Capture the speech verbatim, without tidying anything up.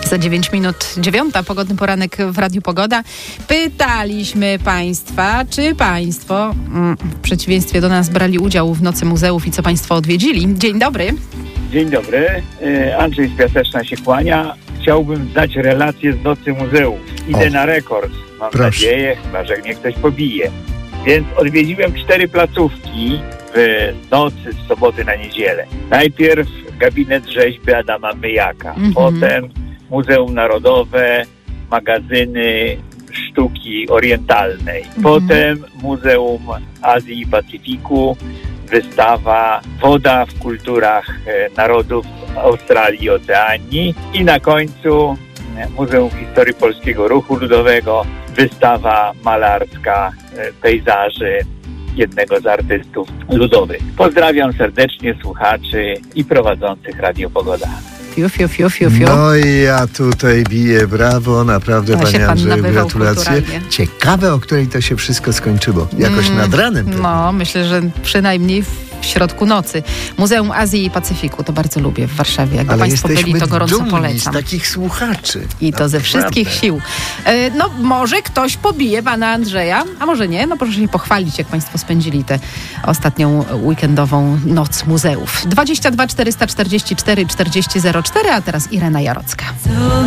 Za dziewięć minut dziewiąta, pogodny poranek w Radiu Pogoda. Pytaliśmy Państwa, czy Państwo mm, w przeciwieństwie do nas brali udział w Nocy Muzeów i co Państwo odwiedzili. Dzień dobry. Dzień dobry. Andrzej z Piaseczna się kłania. Chciałbym zdać relację z Nocy Muzeów. Idę o. na rekord. Mam Proszę. nadzieję, chyba że mnie ktoś pobije. Więc odwiedziłem cztery placówki w nocy z soboty na niedzielę. Najpierw gabinet rzeźby Adama Myjaka. Mm-hmm. Potem Muzeum Narodowe, magazyny sztuki orientalnej. Mm-hmm. Potem Muzeum Azji i Pacyfiku, wystawa Woda w kulturach narodów Australii i Oceanii. I na końcu Muzeum Historii Polskiego Ruchu Ludowego, wystawa malarska pejzaży jednego z artystów ludowych. Pozdrawiam serdecznie słuchaczy i prowadzących Radio Pogoda. Fiu, fiu, fiu, fiu, fiu. No i ja tutaj biję brawo, naprawdę no panie Andrzeju, gratulacje. Kulturalnie. Ciekawe, o której to się wszystko skończyło. Jakoś mm, nad ranem pewnie. No, myślę, że przynajmniej w środku nocy. Muzeum Azji i Pacyfiku, to bardzo lubię w Warszawie. Jakby Ale Państwo byli, to gorąco polecam. z takich słuchaczy. I to ze wszystkich sił. E, no, może ktoś pobije pana Andrzeja, a może nie. No proszę się pochwalić, jak Państwo spędzili tę ostatnią weekendową noc muzeów. dwadzieścia dwa czterysta czterdzieści cztery czterdzieści zero cztery, a teraz Irena Jarocka.